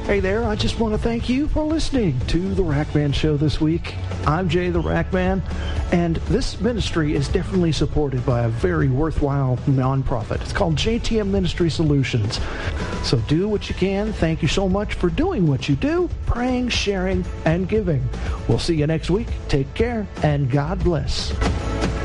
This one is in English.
Hey there, I just want to thank you for listening to The Rackman Show this week. I'm Jay the Rackman, and this ministry is definitely supported by a very worthwhile nonprofit. It's called JTM Ministry Solutions. So do what you can. Thank you so much for doing what you do, praying, sharing, and giving. We'll see you next week. Take care, and God bless.